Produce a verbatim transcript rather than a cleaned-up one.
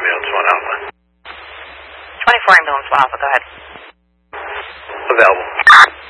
Ambulance one Alpha. twenty-four Ambulance one Alpha, go ahead. Available.